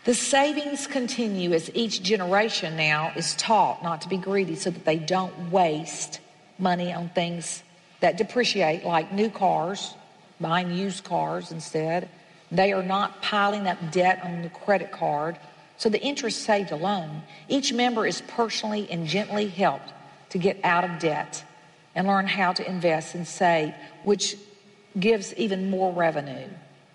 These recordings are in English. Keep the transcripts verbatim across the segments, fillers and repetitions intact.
The savings continue as each generation now is taught not to be greedy so that they don't waste money on things that depreciate, like new cars, buying used cars instead. They are not piling up debt on the credit card, so the interest saved alone. Each member is personally and gently helped to get out of debt and learn how to invest and save, which gives even more revenue.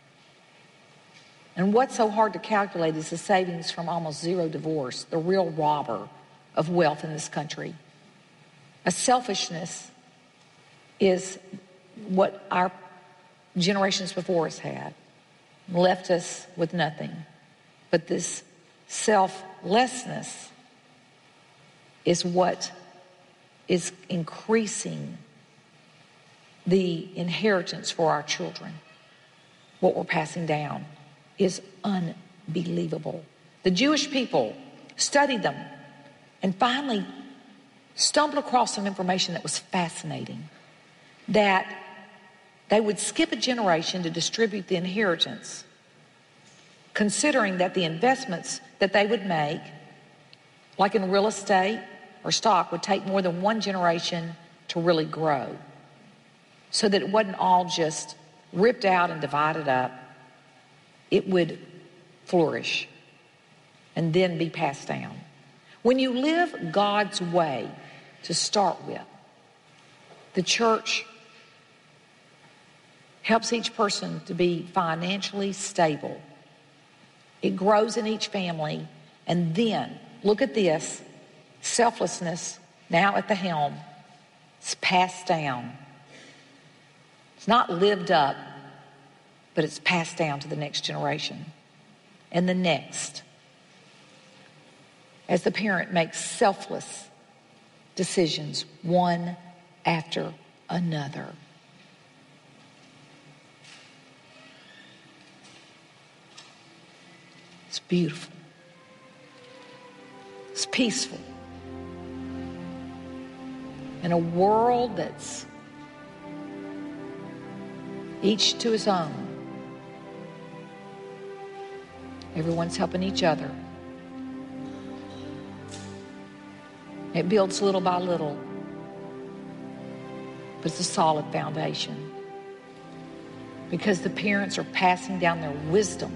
And what's so hard to calculate is the savings from almost zero divorce, the real robber of wealth in this country. A selfishness is what our generations before us had, left us with nothing. But this selflessness is what is increasing the inheritance for our children. What we're passing down is unbelievable. The Jewish people studied them and finally stumbled across some information that was fascinating, that they would skip a generation to distribute the inheritance, considering that the investments that they would make, like in real estate or stock, would take more than one generation to really grow, so that it wasn't all just ripped out and divided up. It would flourish and then be passed down. When you live God's way to start with, the church helps each person to be financially stable. It grows in each family, and then, look at this, selflessness now at the helm. It's passed down. It's not lived up, but it's passed down to the next generation and the next, as the parent makes selfless decisions one after another. It's beautiful. It's peaceful. In a world that's each to his own, everyone's helping each other. It builds little by little, but it's a solid foundation because the parents are passing down their wisdom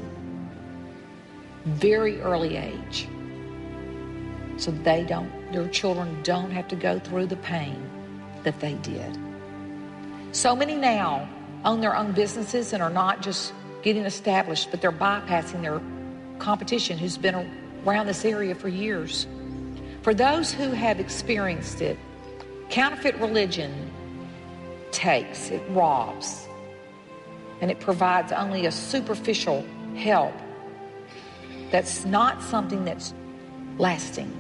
very early age, so they don't, their children don't have to go through the pain that they did. So many now own their own businesses and are not just getting established, but they're bypassing their competition who's been around this area for years. For those who have experienced it, counterfeit religion takes, it robs, and it provides only a superficial help that's not something that's lasting.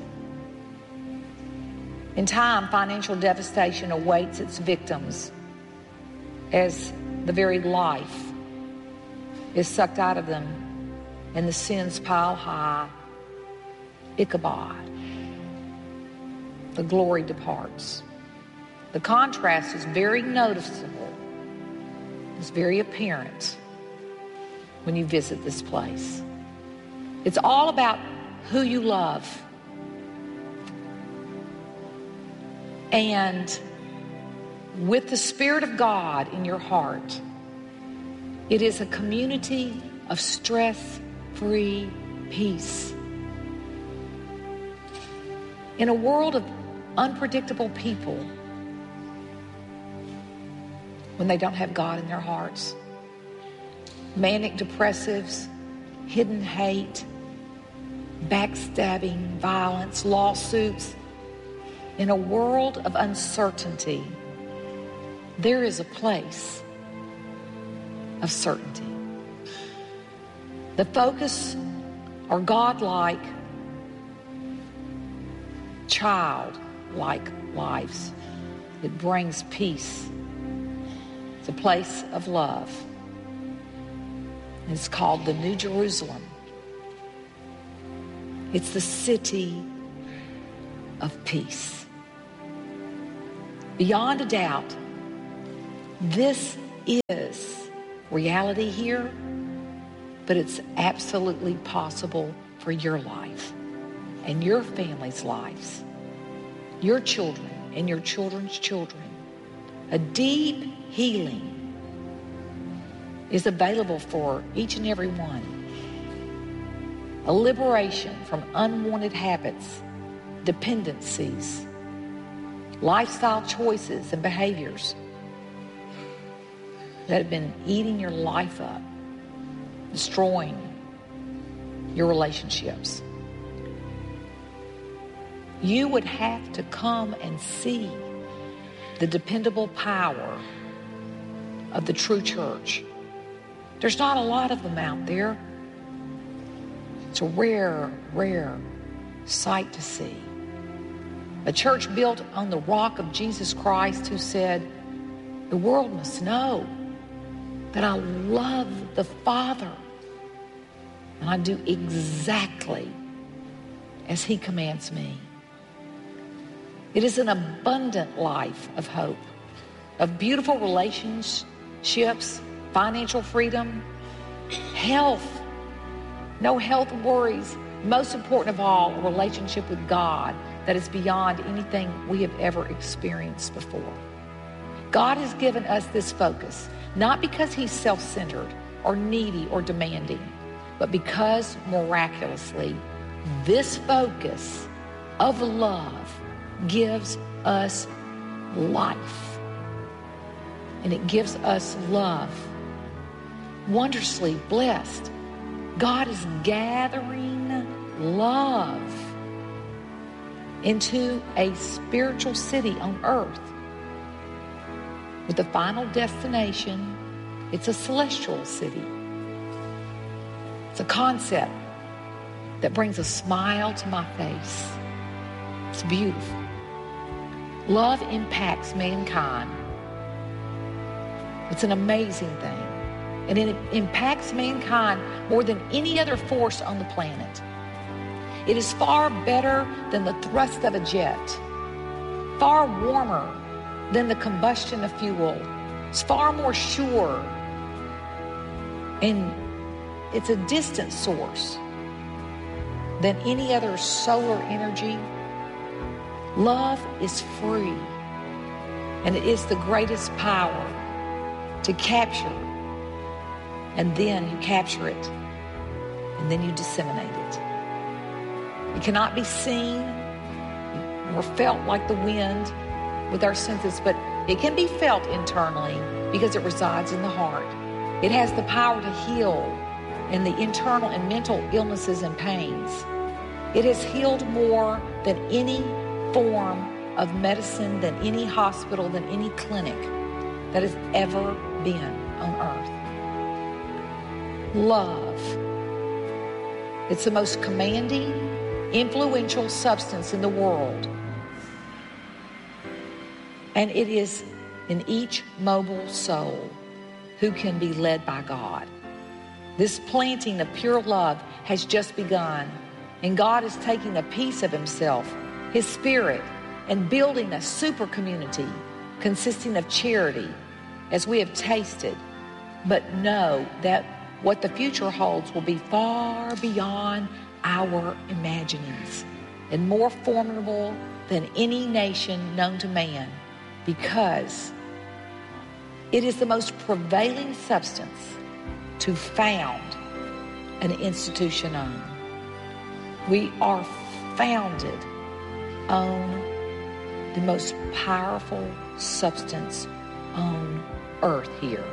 In time, financial devastation awaits its victims as the very life is sucked out of them and the sins pile high. Ichabod. The glory departs. The contrast is very noticeable. It's very apparent when you visit this place. It's all about who you love. And with the Spirit of God in your heart, it is a community of stress-free peace. In a world of unpredictable people, when they don't have God in their hearts, manic depressives, hidden hate, backstabbing, violence, lawsuits, in a world of uncertainty, there is a place of certainty. The focus are God-like, child-like lives. It brings peace. It's a place of love. It's called the New Jerusalem. It's the city of peace. Beyond a doubt, this is reality here, but it's absolutely possible for your life and your family's lives, your children and your children's children. A deep healing is available for each and every one. A liberation from unwanted habits, dependencies, lifestyle choices and behaviors that have been eating your life up, destroying your relationships. You would have to come and see the dependable power of the true church. There's not a lot of them out there. It's a rare, rare sight to see. A church built on the rock of Jesus Christ, who said, the world must know that I love the Father and I do exactly as He commands me. It is an abundant life of hope, of beautiful relationships, financial freedom, health, no health worries. Most important of all, a relationship with God that is beyond anything we have ever experienced before. God has given us this focus, not because He's self-centered or needy or demanding, but because miraculously, this focus of love gives us life. And it gives us love. Wondrously blessed. God is gathering love into a spiritual city on earth. With the final destination, it's a celestial city. It's a concept that brings a smile to my face. It's beautiful. Love impacts mankind. It's an amazing thing. And it impacts mankind more than any other force on the planet. It is far better than the thrust of a jet, far warmer than the combustion of fuel. It's far more sure. And it's a distant source than any other solar energy. Love is free, and it is the greatest power to capture, and then you capture it, and then you disseminate it. It cannot be seen or felt like the wind with our senses, but it can be felt internally because it resides in the heart. It has the power to heal in the internal and mental illnesses and pains. It has healed more than any form of medicine, than any hospital, than any clinic that has ever been on earth. Love. It's the most commanding, influential substance in the world. And it is in each mobile soul who can be led by God. This planting of pure love has just begun, and God is taking a piece of Himself, His Spirit, and building a super community consisting of charity, as we have tasted, but know that what the future holds will be far beyond our imaginings and more formidable than any nation known to man, because it is the most prevailing substance to found an institution on. We are founded on the most powerful substance on earth here.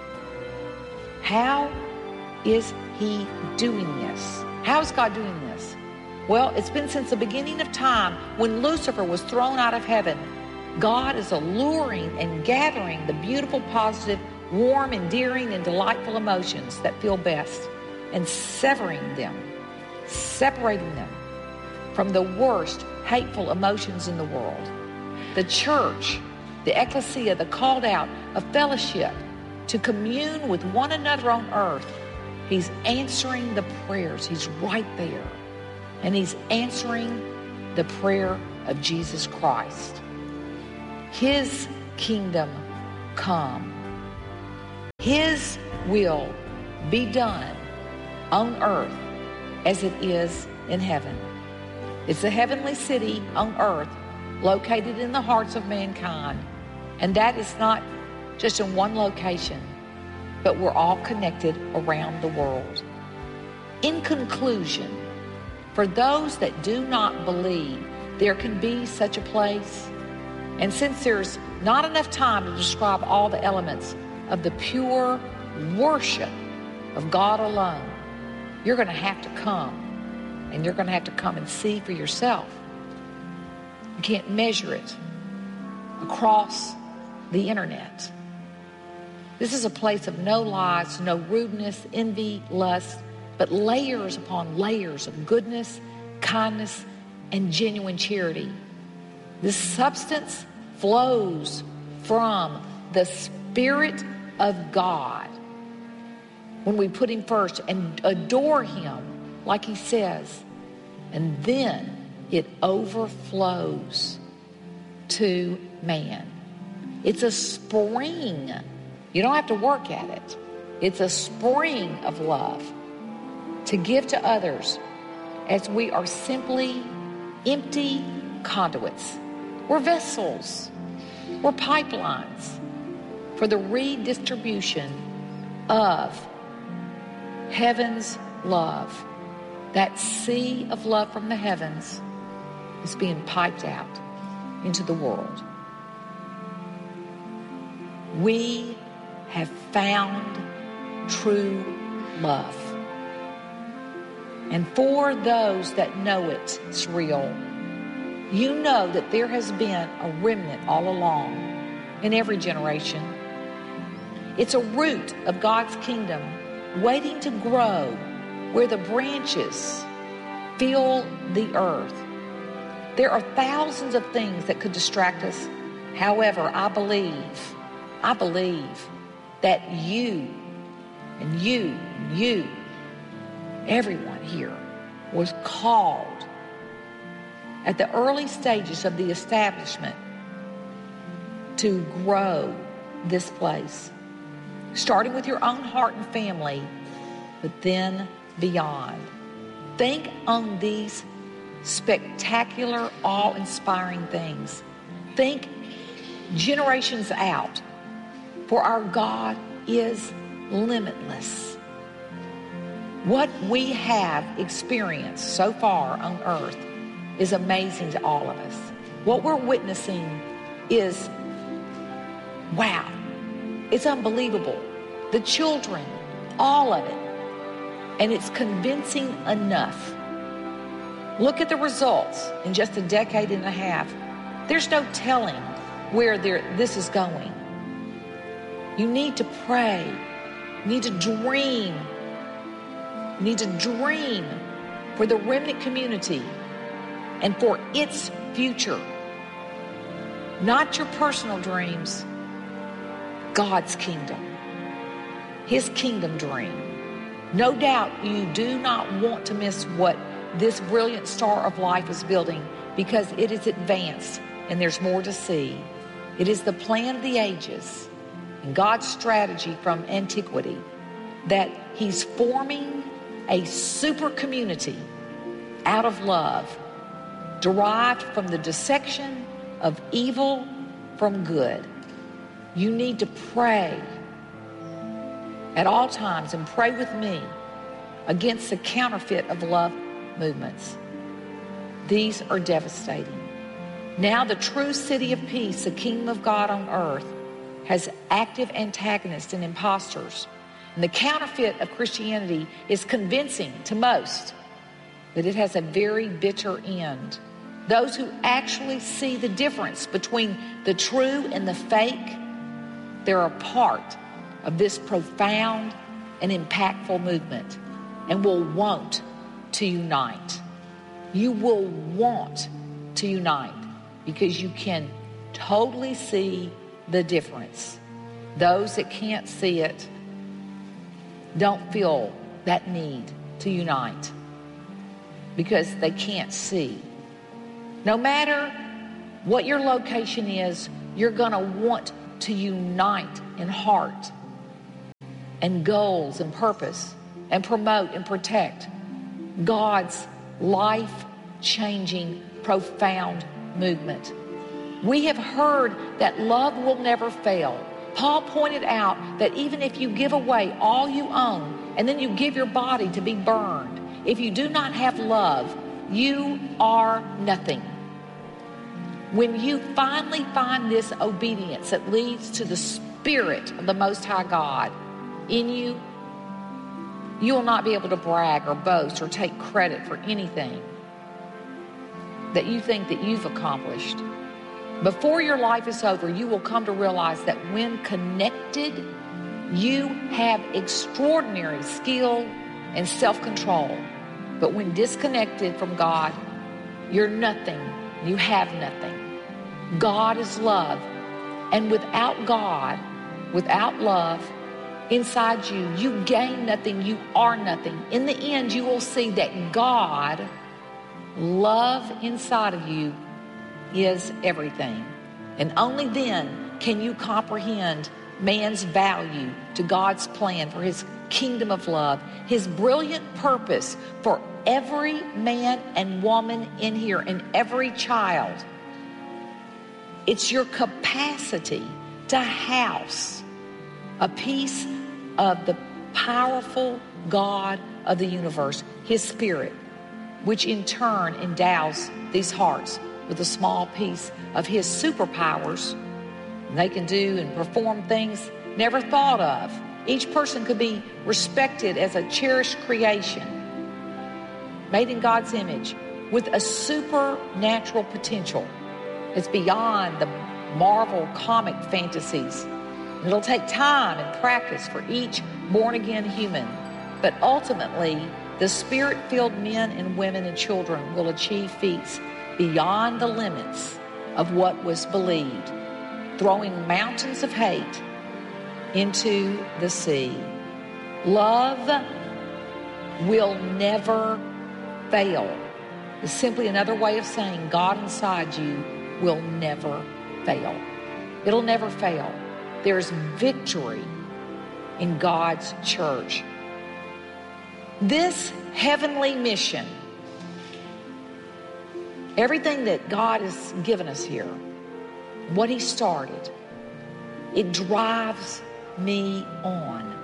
How is He doing this? How is God doing this? Well, it's been since the beginning of time, when Lucifer was thrown out of heaven. God is alluring and gathering the beautiful, positive, warm, endearing, and delightful emotions that feel best, and severing them, separating them from the worst hateful emotions in the world. The church, the ecclesia, the called out of fellowship to commune with one another on earth. He's answering the prayers. He's right there. And He's answering the prayer of Jesus Christ. His kingdom come. His will be done on earth as it is in heaven. It's a heavenly city on earth located in the hearts of mankind. And that is not just in one location, but we're all connected around the world. In conclusion, for those that do not believe there can be such a place, and since there's not enough time to describe all the elements of the pure worship of God alone, you're going to have to come, and you're going to have to come and see for yourself. You can't measure it across the internet. This is a place of no lies, no rudeness, envy, lust, but layers upon layers of goodness, kindness, and genuine charity. This substance flows from the Spirit of God when we put Him first and adore Him like He says, and then it overflows to man. It's a spring. You don't have to work at it. It's a spring of love to give to others as we are simply empty conduits. We're vessels. We're pipelines for the redistribution of heaven's love. That sea of love from the heavens is being piped out into the world. We have found true love. And for those that know it, it's real. You know that there has been a remnant all along in every generation. It's a root of God's kingdom waiting to grow where the branches fill the earth. There are thousands of things that could distract us. However, I believe, I believe that you and you and you, everyone here was called at the early stages of the establishment to grow this place, starting with your own heart and family, but then beyond. Think on these spectacular, awe-inspiring things. Think generations out, for our God is limitless. What we have experienced so far on earth is amazing to all of us. What we're witnessing is, wow, it's unbelievable. The children, all of it. And it's convincing enough. Look at the results in just a decade and a half. There's no telling where this is going. You need to pray. You need to dream. You need to dream for the remnant community and for its future. Not your personal dreams, God's kingdom, His kingdom dream. No doubt you do not want to miss what this brilliant star of life is building, because it is advanced and there's more to see. It is the plan of the ages and God's strategy from antiquity that He's forming a super community out of love, derived from the dissection of evil from good. You need to pray at all times and pray with me against the counterfeit of love movements. These are devastating. Now the true city of peace, the kingdom of God on earth, has active antagonists and imposters. And the counterfeit of Christianity is convincing to most, but it has a very bitter end. Those who actually see the difference between the true and the fake, they're a part of this profound and impactful movement and will want to unite. You will want to unite because you can totally see the difference. Those that can't see it don't feel that need to unite because they can't see. No matter what your location is, you're going to want to unite in heart and goals and purpose and promote and protect God's life-changing, profound movement. We have heard that love will never fail. Paul pointed out that even if you give away all you own and then you give your body to be burned, if you do not have love, you are nothing. When you finally find this obedience that leads to the Spirit of the Most High God in you, you will not be able to brag or boast or take credit for anything that you think that you've accomplished. Before your life is over, you will come to realize that when connected, you have extraordinary skill and self-control. But when disconnected from God, you're nothing. You have nothing. God is love. And without God, without love inside you, you gain nothing. You are nothing. In the end, you will see that God, love inside of you, is everything. And only then can you comprehend man's value to God's plan for his kingdom of love, his brilliant purpose for every man and woman in here and every child. It's your capacity to house a piece of the powerful God of the universe, his Spirit, which in turn endows these hearts with a small piece of his superpowers. They can do and perform things never thought of. Each person could be respected as a cherished creation, made in God's image, with a supernatural potential. It's beyond the Marvel comic fantasies. It'll take time and practice for each born-again human, but ultimately, the Spirit-filled men and women and children will achieve feats beyond the limits of what was believed, throwing mountains of hate into the sea. Love will never fail. It's simply another way of saying God inside you will never fail. It'll never fail. There's victory in God's church. This heavenly mission, everything that God has given us here, what he started, it drives me on.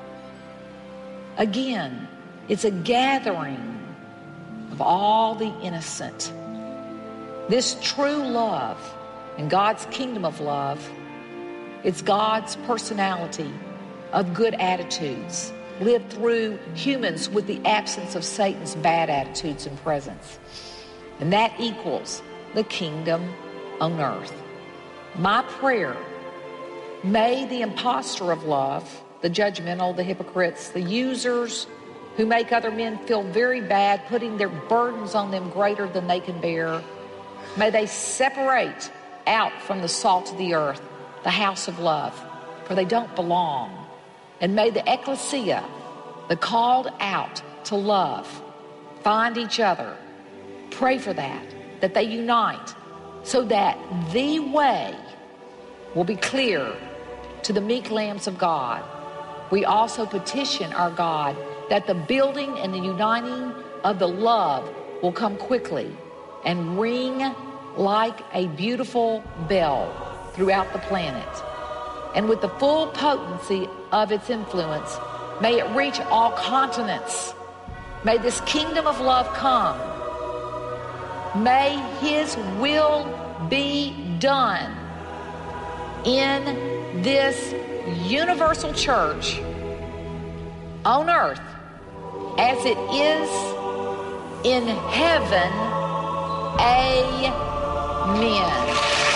Again, it's a gathering of all the innocent. This true love and God's kingdom of love, it's God's personality of good attitudes lived through humans with the absence of Satan's bad attitudes and presence. And that equals the kingdom on earth. My prayer, may the imposter of love, the judgmental, the hypocrites, the users who make other men feel very bad, putting their burdens on them greater than they can bear, may they separate out from the salt of the earth, the house of love, for they don't belong. And may the ecclesia, the called out to love, find each other. Pray for that, that they unite, so that the way will be clear to the meek lambs of God. We also petition our God that the building and the uniting of the love will come quickly and ring like a beautiful bell throughout the planet. And with the full potency of its influence, may it reach all continents. May this kingdom of love come. May his will be done in this universal church on earth as it is in heaven. Amen.